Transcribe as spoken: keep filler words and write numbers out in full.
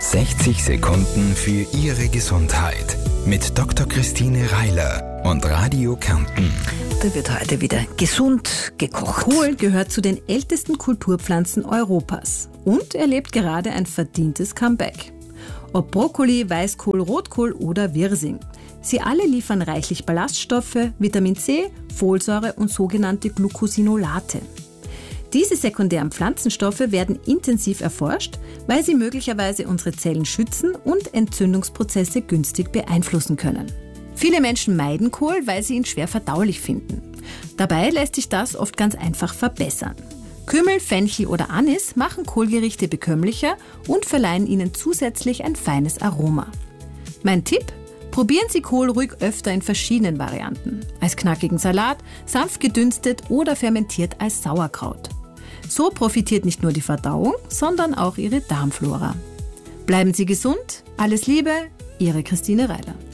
sechzig Sekunden für Ihre Gesundheit mit Doktor Christine Reiler und Radio Kärnten. Da wird heute wieder gesund gekocht. Kohl gehört zu den ältesten Kulturpflanzen Europas und erlebt gerade ein verdientes Comeback. Ob Brokkoli, Weißkohl, Rotkohl oder Wirsing. Sie alle liefern reichlich Ballaststoffe, Vitamin C, Folsäure und sogenannte Glucosinolate. Diese sekundären Pflanzenstoffe werden intensiv erforscht, weil sie möglicherweise unsere Zellen schützen und Entzündungsprozesse günstig beeinflussen können. Viele Menschen meiden Kohl, weil sie ihn schwer verdaulich finden. Dabei lässt sich das oft ganz einfach verbessern. Kümmel, Fenchel oder Anis machen Kohlgerichte bekömmlicher und verleihen ihnen zusätzlich ein feines Aroma. Mein Tipp? Probieren Sie Kohl ruhig öfter in verschiedenen Varianten. Als knackigen Salat, sanft gedünstet oder fermentiert als Sauerkraut. So profitiert nicht nur die Verdauung, sondern auch Ihre Darmflora. Bleiben Sie gesund, alles Liebe, Ihre Christine Reiler.